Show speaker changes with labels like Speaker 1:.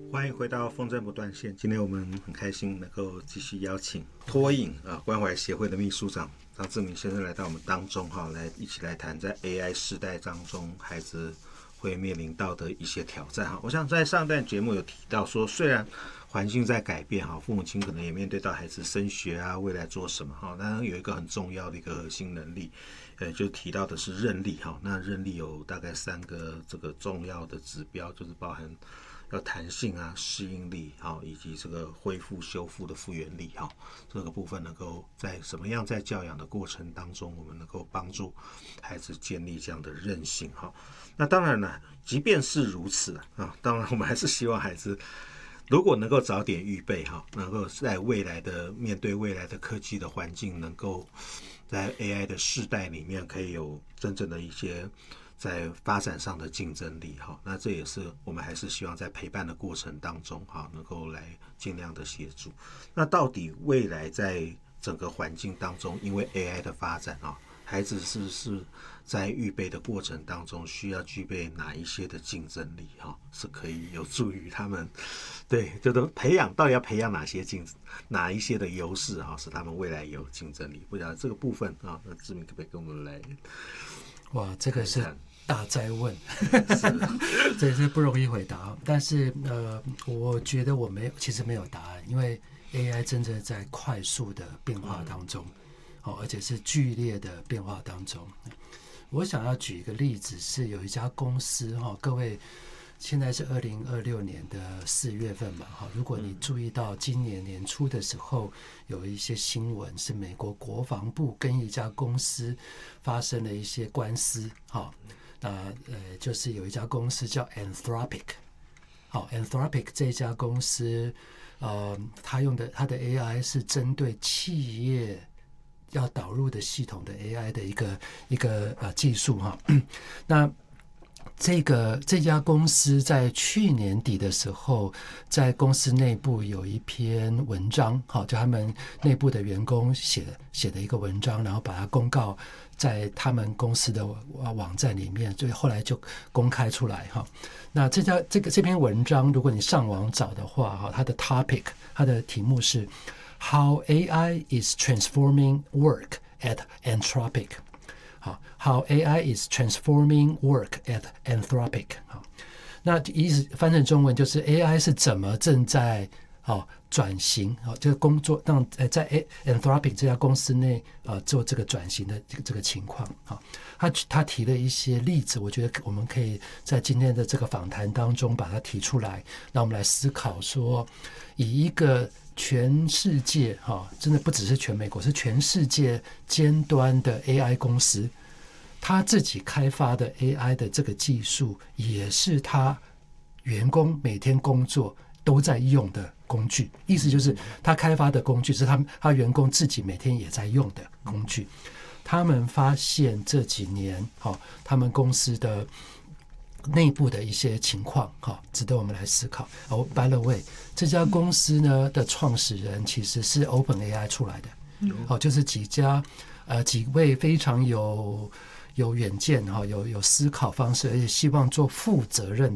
Speaker 1: 欢迎回到风筝不断线。今天我们很开心能够继续邀请脱颖关怀协会的秘书长张志明先生来到我们当中来一起来谈在 AI 时代当中孩子会面临到的一些挑战。我想在上段节目有提到说，虽然环境在改变，父母亲可能也面对到孩子升学啊，未来做什么，那有一个很重要的一个核心能力，就提到的是韧力。那韧力有大概3个这个重要的指标，就是包含要弹性啊、适应力以及这个恢复修复的复原力这个部分能够在什么样在教养的过程当中，我们能够帮助孩子建立这样的韧性那当然了，即便是如此当然我们还是希望孩子如果能够早点预备能够在未来的面对未来的科技的环境，能够在 AI 的世代里面可以有真正的一些在发展上的竞争力那这也是我们还是希望在陪伴的过程当中能够来尽量的协助。那到底未来在整个环境当中，因为 AI 的发展孩子是不是在预备的过程当中需要具备哪一些的竞争力是可以有助于他们就是培养到底要培养哪一些的优势使他们未来有竞争力。不知道这个部分那志明可不可以跟我们来？
Speaker 2: 哇，这个是大哉问，这是不容易回答。但是我觉得其实没有答案，因为 AI 真的在快速的变化当中，而且是剧烈的变化当中。我想要举一个例子，是有一家公司各位现在是2026年的4月份嘛如果你注意到今年年初的时候，有一些新闻是美国国防部跟一家公司发生了一些官司就是有一家公司叫 Anthropic。Anthropic 这家公司它的 AI 是针对企业要导入的系统的 AI 的一个技术那这家公司在去年底的时候，在公司内部有一篇文章就他们内部的员工写的一个文章，然后把它公告在他们公司的网站里面，所以后来就公开出来那这篇文章如果你上网找的话它的 topic 它的题目是 How AI is transforming work at Anthropic。How AI is transforming work at Anthropic。那意思翻成中文就是 AI 是怎么正在转型这个工作，让在 Anthropic 这家公司内做这个转型的这个情况他提了一些例子，我觉得我们可以在今天的这个访谈当中把它提出来，让我们来思考说，以一个全世界真的不只是全美国，是全世界尖端的 AI 公司，他自己开发的 AI 的这个技术，也是他员工每天工作都在用的工具。意思就是他开发的工具是他员工自己每天也在用的工具。他们发现这几年他们公司的内部的一些情况值得我们来思考。by the way， 这家公司呢的创始人其实是 OpenAI 出来的就是几位非常有远见有思考方式，而且希望做负责任